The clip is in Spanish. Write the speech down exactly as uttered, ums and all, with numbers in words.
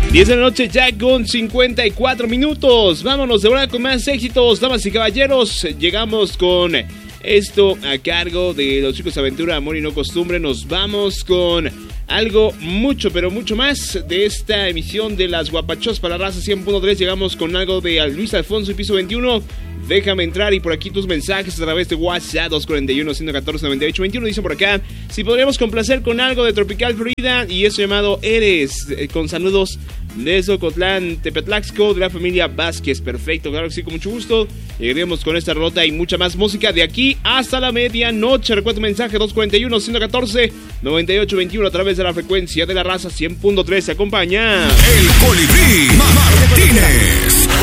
diez de la noche ya con cincuenta y cuatro minutos. Vámonos de verdad con más éxitos, damas y caballeros. Llegamos con esto a cargo de los chicos Aventura, Amor y No Costumbre. Nos vamos con algo mucho, pero mucho más de esta emisión de Las Guapachos para la Raza cien punto tres. Llegamos con algo de Luis Alfonso y Piso veintiuno. Déjame entrar, y por aquí tus mensajes a través de WhatsApp dos cuatro uno, uno uno cuatro, nueve ocho dos uno. Dicen por acá, si podríamos complacer con algo de Tropical Florida, y eso llamado Eres, eh, con saludos desde Ocotlán, Tepetlaxco, de la familia Vázquez. Perfecto, claro que sí, con mucho gusto. Llegaremos con esta rota y mucha más música de aquí hasta la medianoche. Recuerda tu mensaje dos cuatro uno, uno uno cuatro, nueve ocho dos uno a través de la frecuencia de la Raza cien punto tres. Se acompaña El Colibrí Martínez.